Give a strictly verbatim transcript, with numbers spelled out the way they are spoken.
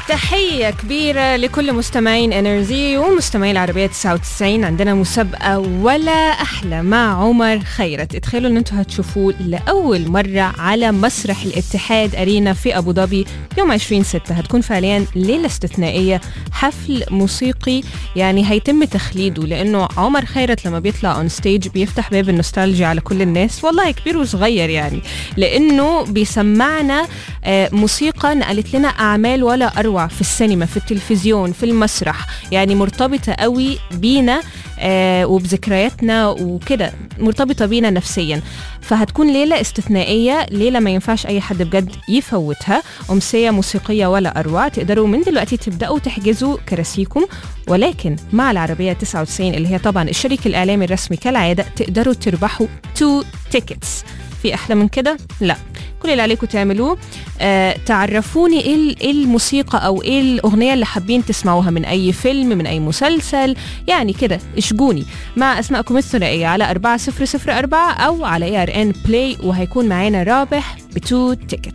تحية كبيرة لكل مستمعين انرجي ومستمعين العربية تسعة وتسعين. عندنا مسابقة ولا أحلى مع عمر خيرت. اتخيلوا ان انتوا هتشوفوه لأول مرة على مسرح الاتحاد أرينا في أبو ظبي يوم عشرين ستة. هتكون فعليا ليلة استثنائية، حفل موسيقي يعني هيتم تخليده، لأنه عمر خيرت لما بيطلع اون ستيج بيفتح باب النوستالجيا على كل الناس، والله كبير وصغير يعني، لأنه بيسمعنا موسيقى نقلت لنا أعمال ولا أروع في السينما، في التلفزيون، في المسرح، يعني مرتبطة قوي بينا آه وبذكرياتنا وكده، مرتبطة بينا نفسيا. فهتكون ليلة استثنائية، ليلة ما ينفعش أي حد بجد يفوتها. أمسية موسيقية ولا أروع. تقدروا من دلوقتي تبدأوا تحجزوا كراسيكم، ولكن مع العربية تسعة وتسعين اللي هي طبعا الشريك الإعلامي الرسمي كالعادة تقدروا تربحوا تو تيكتس. في أحلى من كده؟ لا. كل اللي عليكم تعملوه آه تعرفوني ايه الموسيقى او ايه الاغنيه اللي حابين تسمعوها من اي فيلم، من اي مسلسل، يعني كده اشجوني مع اسماءكم الثنائيه على أربعة صفر صفر أربعة او على اي ار ان بلاي، وهيكون معانا رابح بتو تيكت.